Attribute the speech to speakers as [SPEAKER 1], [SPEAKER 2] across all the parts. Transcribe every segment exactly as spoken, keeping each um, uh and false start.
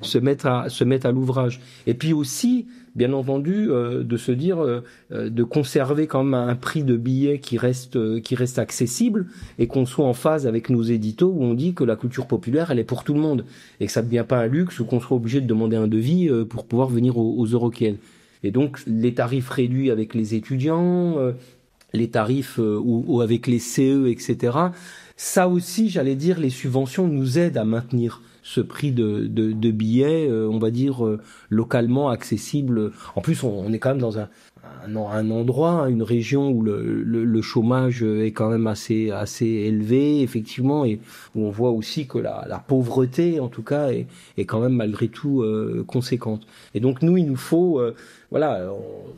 [SPEAKER 1] se mettre à se mettre à l'ouvrage. Et puis aussi, bien entendu, euh, de se dire euh, de conserver quand même un prix de billet qui reste euh, qui reste accessible et qu'on soit en phase avec nos éditos où on dit que la culture populaire elle est pour tout le monde et que ça ne devient pas un luxe ou qu'on soit obligé de demander un devis euh, pour pouvoir venir aux, aux Eurokéennes. Et donc les tarifs réduits avec les étudiants, euh, les tarifs euh, ou, ou avec les C E, et cetera. Ça aussi, j'allais dire, les subventions nous aident à maintenir ce prix de, de, de billets, euh, on va dire, euh, localement accessible. En plus, on, on est quand même dans un, un, un endroit, une région où le, le, le chômage est quand même assez, assez élevé, effectivement, et où on voit aussi que la, la pauvreté, en tout cas, est, est quand même malgré tout euh, conséquente. Et donc, nous, il nous faut... Euh, voilà,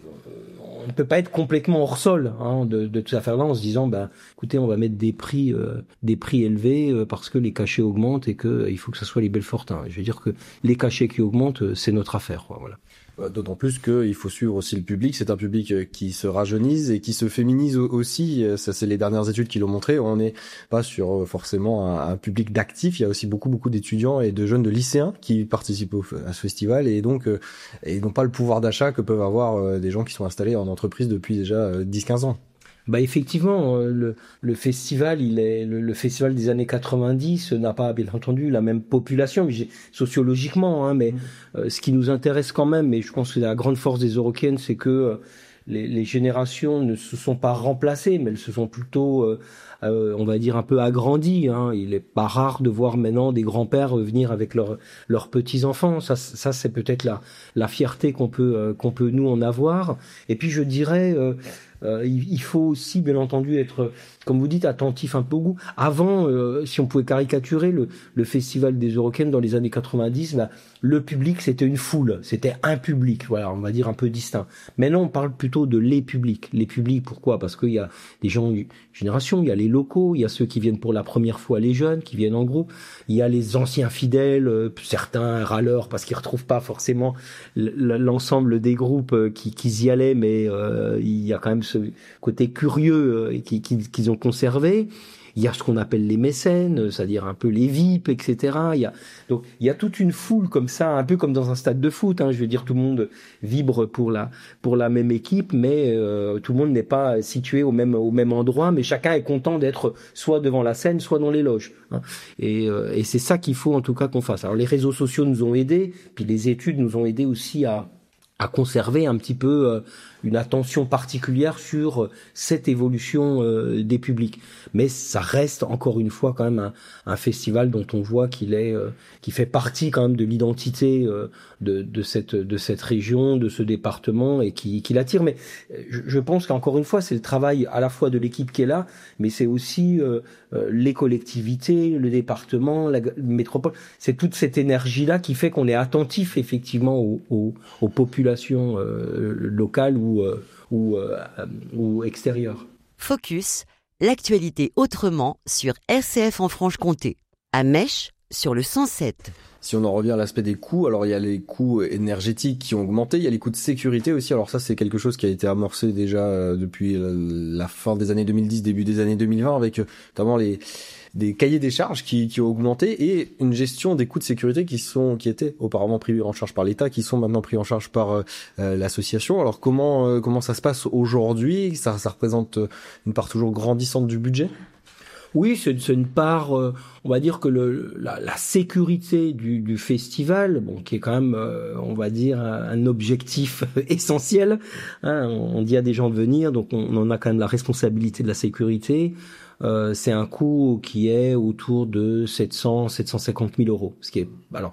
[SPEAKER 1] on, on ne peut pas être complètement hors sol hein, de, de toute cette affaire-là en se disant, ben, écoutez, on va mettre des prix, euh, des prix élevés euh, parce que les cachets augmentent et que euh, il faut que ce soit les Belfortins. Je veux dire que les cachets qui augmentent, euh, c'est notre affaire, quoi, voilà.
[SPEAKER 2] D'autant plus qu'il faut suivre aussi le public. C'est un public qui se rajeunise et qui se féminise aussi. Ça, c'est les dernières études qui l'ont montré. On n'est pas sur forcément un, un public d'actifs. Il y a aussi beaucoup, beaucoup d'étudiants et de jeunes, de lycéens qui participent au, à ce festival et donc et n'ont pas le pouvoir d'achat que peuvent avoir des gens qui sont installés en entreprise depuis déjà dix quinze ans.
[SPEAKER 1] Bah effectivement, le, le festival, il est le, le festival des années quatre-vingt-dix n'a pas bien entendu la même population, mais j'ai, sociologiquement, hein, mais mmh. euh, ce qui nous intéresse quand même, et je pense que la grande force des Eurokéennes, c'est que euh, les, les générations ne se sont pas remplacées, mais elles se sont plutôt, euh, euh, on va dire, un peu agrandies. Hein. Il est pas rare de voir maintenant des grands-pères venir avec leurs leurs petits enfants. Ça, ça c'est peut-être la la fierté qu'on peut euh, qu'on peut nous en avoir. Et puis je dirais. Euh, Euh, il, il faut aussi, bien entendu, être, comme vous dites, attentif un peu au goût. Avant, euh, si on pouvait caricaturer le, le festival des Eurokéennes dans les années quatre-vingt-dix, bah, le public, c'était une foule, c'était un public, voilà, on va dire un peu distinct. Maintenant, on parle plutôt de les publics. Les publics, pourquoi ? Parce qu'il y a des gens de génération, il y a les locaux, il y a ceux qui viennent pour la première fois, les jeunes, qui viennent en groupe, il y a les anciens fidèles, euh, certains râleurs parce qu'ils retrouvent pas forcément l'ensemble des groupes qui, qui y allaient, mais euh, il y a quand même ce côté curieux euh, qu'ils qui, qui ont conservé. Il y a ce qu'on appelle les mécènes, c'est-à-dire un peu les V I P, et cetera. Il y a donc il y a toute une foule comme ça, un peu comme dans un stade de foot. Hein, je veux dire, tout le monde vibre pour la pour la même équipe, mais euh, tout le monde n'est pas situé au même au même endroit, mais chacun est content d'être soit devant la scène, soit dans les loges. Hein. Et, euh, et c'est ça qu'il faut en tout cas qu'on fasse. Alors les réseaux sociaux nous ont aidés, puis les études nous ont aidés aussi à à conserver un petit peu euh, une attention particulière sur cette évolution euh, des publics. Mais ça reste encore une fois quand même un, un festival dont on voit qu'il est, euh, qui fait partie quand même de l'identité euh, de, de cette de cette région, de ce département et qui, qui l'attire. Mais je, je pense qu'encore une fois, c'est le travail à la fois de l'équipe qui est là, mais c'est aussi euh, euh, les collectivités, le département, la métropole. C'est toute cette énergie-là qui fait qu'on est attentif effectivement aux, aux, aux populations euh, locales ou euh, ou, euh, ou extérieures.
[SPEAKER 3] Focus, l'actualité autrement sur R C F en Franche-Comté. À Mèche, sur le cent sept.
[SPEAKER 2] Si on en revient à l'aspect des coûts, alors il y a les coûts énergétiques qui ont augmenté, il y a les coûts de sécurité aussi. Alors ça, c'est quelque chose qui a été amorcé déjà depuis la fin des années deux mille dix, début des années deux mille vingt, avec notamment les des cahiers des charges qui, qui ont augmenté et une gestion des coûts de sécurité qui sont qui étaient auparavant pris en charge par l'État, qui sont maintenant pris en charge par euh, l'association. Alors comment euh, comment ça se passe aujourd'hui ? Ça, ça représente une part toujours grandissante du budget ?
[SPEAKER 1] Oui, c'est, c'est une part, euh, on va dire que le, la, la sécurité du, du festival, bon, qui est quand même, euh, on va dire, un, un objectif essentiel. Hein, on, on dit à des gens de venir, donc on, on en a quand même la responsabilité de la sécurité. Euh, c'est un coût qui est autour de sept cents, sept cent cinquante mille euros. Ce qui est, alors,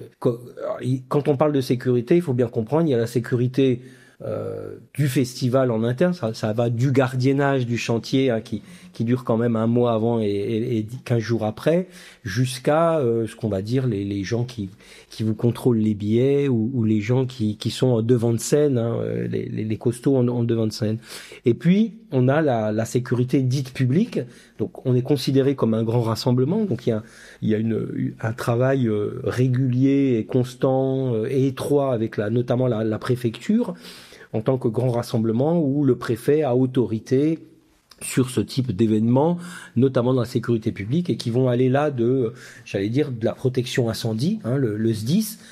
[SPEAKER 1] quand on parle de sécurité, il faut bien comprendre, il y a la sécurité Euh, du festival en interne, ça, ça va du gardiennage du chantier hein, qui, qui dure quand même un mois avant et, et, et quinze jours après, jusqu'à euh, ce qu'on va dire les, les gens qui, qui vous contrôlent les billets ou, ou les gens qui, qui sont en devant de scène, hein, les, les, les costauds en, en devant de scène. Et puis on a la, la sécurité dite publique, donc on est considéré comme un grand rassemblement, donc il y a, il y a une, un travail euh, régulier et constant euh, et étroit avec la, notamment la, la préfecture en tant que grand rassemblement où le préfet a autorité sur ce type d'événements, notamment dans la sécurité publique, et qui vont aller là de, j'allais dire, de la protection incendie, hein, le, le S D I S,